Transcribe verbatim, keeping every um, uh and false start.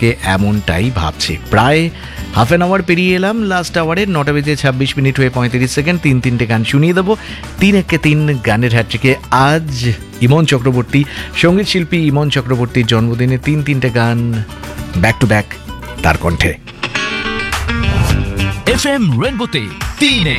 থেকে এমনটাই ভাবছি। প্রায় হাফ অ্যান আওয়ার পেরিয়ে এলাম লাস্ট আওয়ারের, নটা বেজে ছাব্বিশ মিনিট হয়ে পঁয়ত্রিশ সেকেন্ড। তিন তিনটে গান শুনিয়ে দেবো, তিন একে তিন গানের হ্যাট্রিকে আজ ইমন চক্রবর্তী, সঙ্গীত শিল্পী ইমন চক্রবর্তীর জন্মদিনে তিন তিনটে গান ব্যাক টু ব্যাক তার কণ্ঠে। এফ এম রেনবোতে তিন